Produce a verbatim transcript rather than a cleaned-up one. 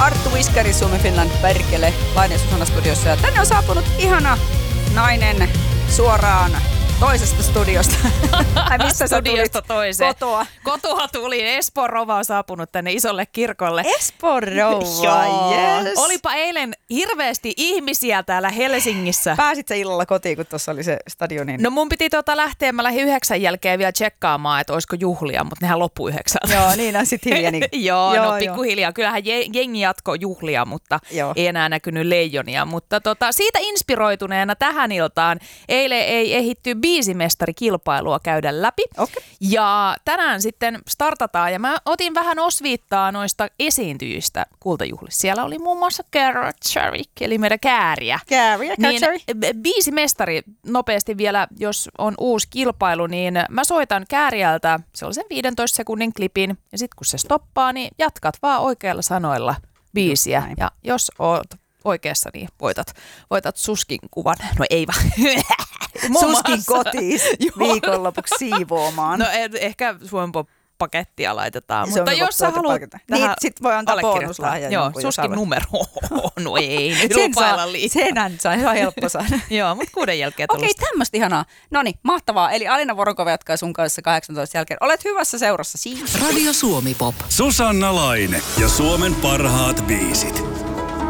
Arttu Wiskari, Suomi Finland, perkele, Laine Susanna studiossa. Ja tänne on saapunut ihana nainen suoraan toisesta studiosta. Tai missä sä Studiosta toiseen. Kotoa. Kotoa tuli. Espoon rouva on saapunut tänne isolle kirkolle. Espoon rouva, yes. Olipa eilen hirveästi ihmisiä täällä Helsingissä. Pääsit sä illalla kotiin, kun tuossa oli se stadionin? No mun piti tuota lähteä, mä lähdin yhdeksän jälkeen vielä tsekkaamaan, että olisiko juhlia, mutta nehän loppui yhdeksältä. Joo, niin on sit hiljaa. Niin. joo, joo, no pikkuhiljaa. Kyllähän jengi jatkoi juhlia, mutta joo. Ei enää näkynyt leijonia. Mutta tota, siitä inspiroituneena tähän iltaan eilen ei ehitty biisimestarikilpailua käydä läpi. Okay. Ja tänään sitten startataan ja mä otin vähän osviittaa noista esiintyjistä kultajuhlissa. Siellä oli muun muassa Carrot Cherry, eli meidän kääriä. Kääriä, niin, biisimestari nopeasti vielä, jos on uusi kilpailu, niin mä soitan kääriältä sellaisen viidentoista sekunnin klipin ja sitten kun se stoppaa, niin jatkat vaan oikeilla sanoilla biisiä. Ja jos oot oikeassa, niin voitat, voitat Suskin kuvan. No ei vaan. Suskin kotiin viikonlopuksi siivoamaan. No ehkä Suomen pakettia laitetaan, se mutta jos sä haluat niin, sit voi antaa bonuslahja. Joo, Suskin numero. No ei, nyt lupailla liikaa. Senhän saa, ihan helppo saada. Joo, mutta kuuden jälkeen tulosta. Okei, tämmöistä ihanaa. No niin, mahtavaa. Eli Alina Voronkova jatkaa sun kanssa kahdeksantoista jälkeen. Olet hyvässä seurassa siis. Radio Suomi Pop. Susanna Laine ja Suomen parhaat biisit.